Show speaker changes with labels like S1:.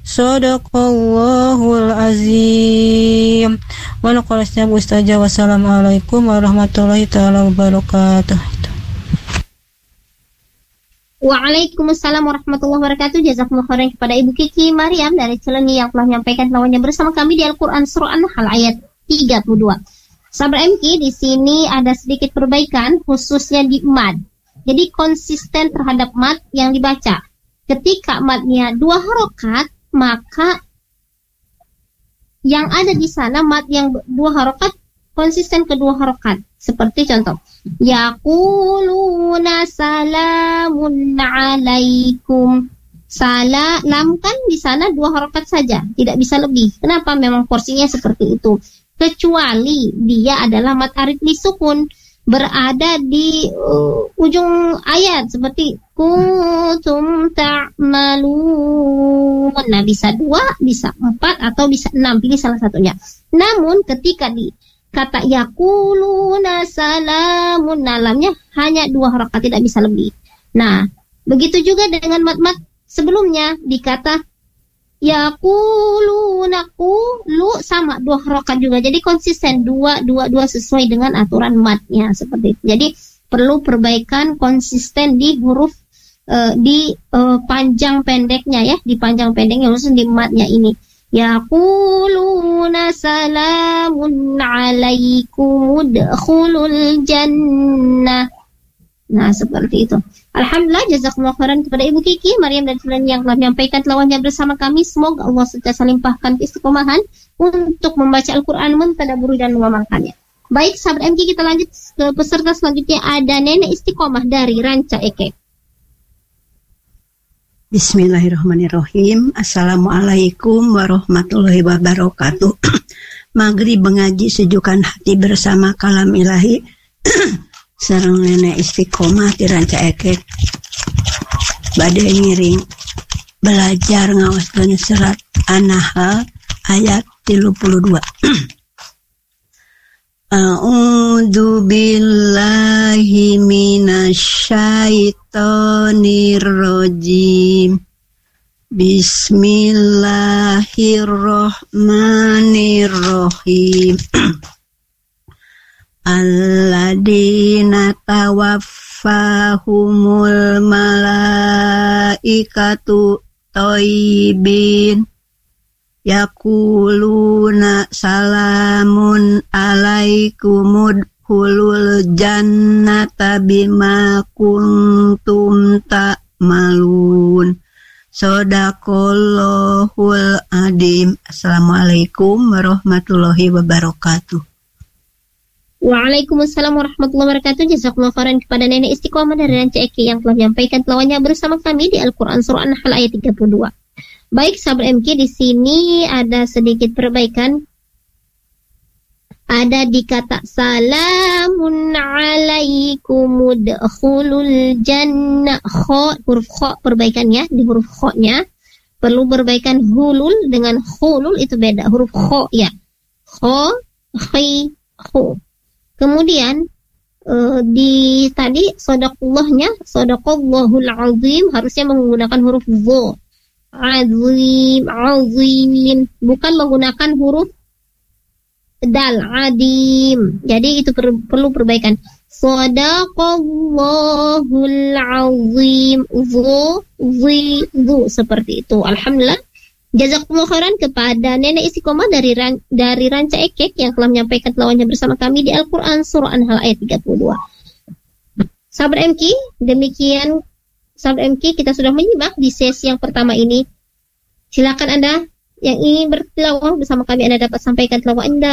S1: Shadaqallahul azim. Wa naqalasna ustazah. Wassalamualaikum warahmatullahi taala wabarakatuh.
S2: Waalaikumsalam warahmatullahi wabarakatuh. Jazakumullah khairan kepada Ibu Kiki Mariam dari Cilenyi yang telah menyampaikan tilawahnya bersama kami di Al-Qur'an surah An-Nahl ayat 32. Sahabat MK, di sini ada sedikit perbaikan khususnya di mad. Jadi konsisten terhadap mad yang dibaca. Ketika madnya 2 harokat, maka yang ada di sana mad yang 2 harokat konsisten ke 2 harokat. Seperti contoh, yaquluna salamun alaikum. Salam kan di sana 2 harokat saja, tidak bisa lebih. Kenapa? Memang porsinya seperti itu. Kecuali dia adalah mad arid li sukun, berada di ujung ayat seperti kuntum ta'malun. Nah, bisa 2, bisa 4, atau bisa 6, pilih salah satunya. Namun ketika di kata yaquluna salamun, lamnya hanya 2 harakat, tidak bisa lebih. Nah, begitu juga dengan mat-mat sebelumnya di kata yaquluna lu sama 2 harakat juga. Jadi konsisten 2 sesuai dengan aturan matnya seperti itu. Jadi perlu perbaikan konsisten di huruf panjang pendeknya ya, di panjang pendeknya khusus di matnya ini. Yaquluna salamun alaikum udkhulul jannah. Nah, seperti itu. Alhamdulillah, jazakumullah khairan kepada Ibu Kiki Mariam dan Cilenyi yang telah menyampaikan tilawahnya bersama kami. Semoga Allah senantiasa limpahkan istiqomahan untuk membaca Al-Qur'an, mentadabburi dan mengamalkannya. Baik, sahabat MK, kita lanjut ke peserta selanjutnya. Ada Nenek Istiqomah dari Ranca Ekek.
S3: Bismillahirrahmanirrahim. Assalamualaikum warahmatullahi wabarakatuh. Maghrib mengaji sejukkan hati bersama kalam ilahi. Sareng Nenek Istiqomah di Ranca Ekek. Badai ngiring belajar ngawaskeun surat An-Nahl ayat 32. A'udzu billahi minasyaitonir rajim. Bismillahirrahmanirrahim. Alladzina tawaffahumul malaikatu thayyibin yaquluna salamun alaikum udkhulul jannata bima kuntum ta'malun. Shadaqallahul adzim. Assalamualaikum warahmatullahi wabarakatuh.
S2: Waalaikumsalam warahmatullahi wabarakatuh. Jazakumullah khairan kepada Nenek Istiqomah dari Ranca Ekek yang telah menyampaikan tilawahnya bersama kami di Al-Qur'an surah An-Nahl ayat 32. Baik, sahabat MK, di sini ada sedikit perbaikan. Ada di kata salamun alaikum udkhulul jannah. Huruf kha perbaikannya, di huruf kha-nya perlu perbaikan hulul dengan khulul, itu beda. Huruf kha ya. Kha, khi, khu. Kemudian di tadi sadaqallahnya, sadaqallahul azim, harusnya menggunakan huruf dha. Azim, azim, bukan menggunakan huruf dal, adim. Jadi itu perlu perbaikan. Sadaqallahul azim, dhu, seperti itu. Alhamdulillah. Jazakumullah khairan kepada Nenek Istiqomah dari Ranca Ekek yang telah menyampaikan tilawahnya bersama kami di Al-Qur'an surah An-Nahl ayat 32. Sahabat MK, demikian sahabat MK, kita sudah menyimak di sesi yang pertama ini. Silakan Anda yang ingin bertilawah bersama kami, Anda dapat sampaikan tilawah Anda